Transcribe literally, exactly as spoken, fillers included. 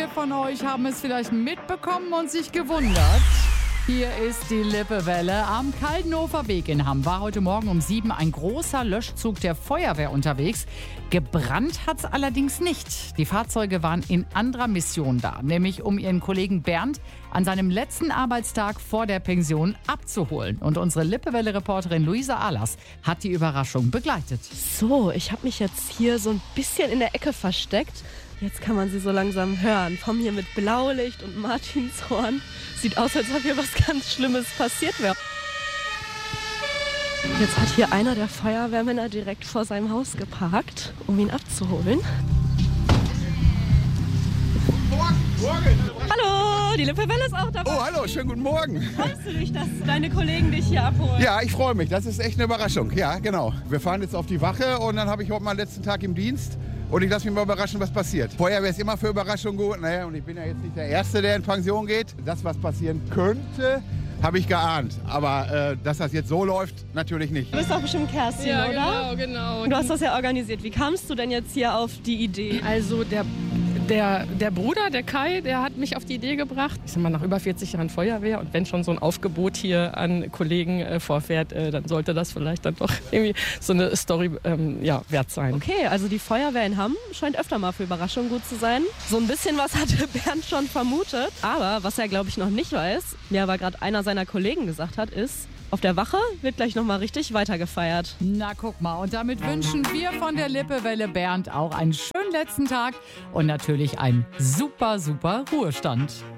Einige von euch haben es vielleicht mitbekommen und sich gewundert. Hier ist die Lippewelle. Am Kaldenhofer Weg in Hamm war heute Morgen um sieben ein großer Löschzug der Feuerwehr unterwegs. Gebrannt hat's allerdings nicht. Die Fahrzeuge waren in anderer Mission da, nämlich um ihren Kollegen Bernd an seinem letzten Arbeitstag vor der Pension abzuholen. Und unsere Lippewelle-Reporterin Luisa Ahlers hat die Überraschung begleitet. So, ich habe mich jetzt hier so ein bisschen in der Ecke versteckt. Jetzt kann man sie so langsam hören. Vom hier mit Blaulicht und Martinshorn. Sieht aus, als ob hier was ganz Schlimmes passiert wäre. Jetzt hat hier einer der Feuerwehrmänner direkt vor seinem Haus geparkt, um ihn abzuholen. Morgen, morgen. Hallo, die Lippewelle ist auch dabei. Oh, hallo, schönen guten Morgen. Freust du dich, dass deine Kollegen dich hier abholen? Ja, ich freue mich. Das ist echt eine Überraschung. Ja, genau. Wir fahren jetzt auf die Wache und dann habe ich heute meinen letzten Tag im Dienst. Und ich lasse mich mal überraschen, was passiert. Feuerwehr ist immer für Überraschungen gut. Naja, und ich bin ja jetzt nicht der Erste, der in Pension geht. Das, was passieren könnte, habe ich geahnt. Aber äh, dass das jetzt so läuft, natürlich nicht. Du bist doch bestimmt Kerstin, Ja, oder? genau, genau. Und du hast das ja organisiert. Wie kamst du denn jetzt hier auf die Idee? Also der, der, der Bruder, der Kai, der hat mich auf die Idee gebracht. Ich sag mal, nach über vierzig Jahren Feuerwehr und wenn schon so ein Aufgebot hier an Kollegen äh, vorfährt, äh, dann sollte das vielleicht dann doch irgendwie so eine Story ähm, ja, wert sein. Okay, also die Feuerwehr in Hamm scheint öfter mal für Überraschungen gut zu sein. So ein bisschen was hatte Bernd schon vermutet. Aber was er, glaube ich, noch nicht weiß, mir aber gerade einer seiner Kollegen gesagt hat, ist, auf der Wache wird gleich nochmal richtig weitergefeiert. Na, guck mal. Und damit wünschen wir von der Lippewelle Bernd auch einen schönen letzten Tag und natürlich einen super, super Ruhestand.